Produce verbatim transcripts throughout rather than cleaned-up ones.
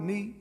Me.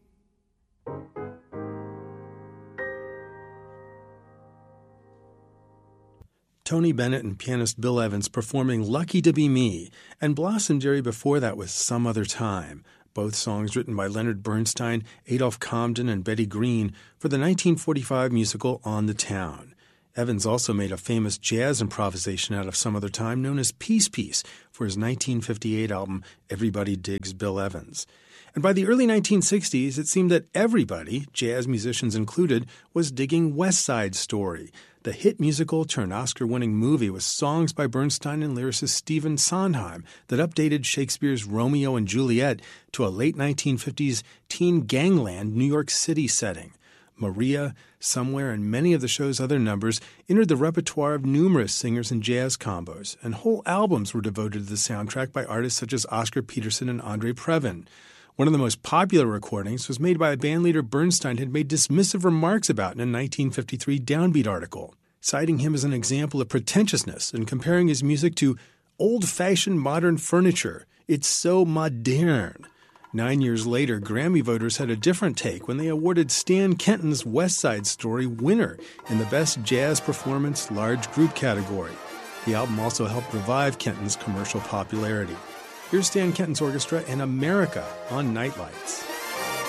Tony Bennett and pianist Bill Evans performing Lucky to Be Me, and Blossom Jerry before that was Some Other Time, both songs written by Leonard Bernstein, Adolph Comden, and Betty Green for the nineteen forty-five musical On the Town. Evans also made a famous jazz improvisation out of Some Other Time known as Peace Piece for his nineteen fifty-eight album Everybody Digs Bill Evans. And by the early nineteen sixties, it seemed that everybody, jazz musicians included, was digging West Side Story, the hit musical turned Oscar-winning movie with songs by Bernstein and lyricist Stephen Sondheim that updated Shakespeare's Romeo and Juliet to a late nineteen fifties teen gangland New York City setting. Maria, Somewhere, and many of the show's other numbers entered the repertoire of numerous singers and jazz combos, and whole albums were devoted to the soundtrack by artists such as Oscar Peterson and Andre Previn. One of the most popular recordings was made by a bandleader Bernstein had made dismissive remarks about in a nineteen fifty-three Downbeat article, citing him as an example of pretentiousness and comparing his music to old-fashioned modern furniture. It's so modern. Nine years later, Grammy voters had a different take when they awarded Stan Kenton's West Side Story winner in the Best Jazz Performance Large Group category. The album also helped revive Kenton's commercial popularity. Here's Stan Kenton's orchestra and America on Night Lights.